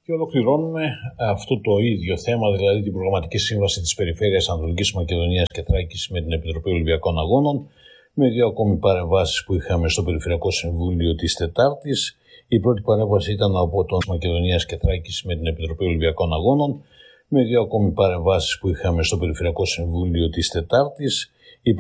Και ολοκληρώνουμε αυτό το ίδιο θέμα, δηλαδή την προγραμματική σύμβαση της Περιφέρειας Ανατολικής Μακεδονίας και Θράκης με την Επιτροπή Ολυμπιακών Αγώνων, με δύο ακόμη παρεμβάσεις που είχαμε στο Περιφερειακό Συμβούλιο της Τετάρτης. Η πρώτη παρέμβαση ήταν από τον Μακεδονίας και Θράκης με την Επιτροπή Ολυμπιακών Αγώνων, με δύο ακόμη παρεμβάσεις που είχαμε στο Περιφερειακό Συμβούλιο της Τετάρτης.